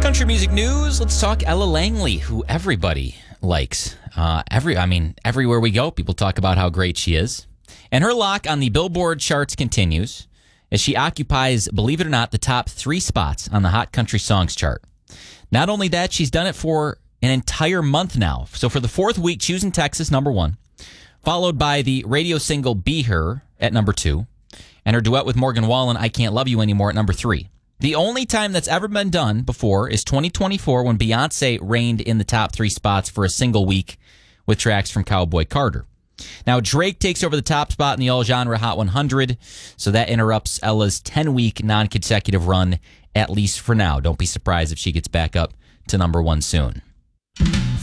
Country music news. Let's talk Ella Langley, who everybody likes. Everywhere we go, people talk about how great she is. And her lock on the Billboard charts continues as she occupies, believe it or not, the top 3 spots on the Hot Country Songs chart. Not only that, she's done it for an entire month now. So for the 4th week, Choosing Texas, number 1, followed by the radio single Be Her at number 2, and her duet with Morgan Wallen, I Can't Love You Anymore, at number 3. The only time that's ever been done before is 2024 when Beyonce reigned in the top 3 spots for a single week with tracks from Cowboy Carter. Now, Drake takes over the top spot in the all-genre Hot 100, so that interrupts Ella's 10-week non-consecutive run, at least for now. Don't be surprised if she gets back up to number 1 soon.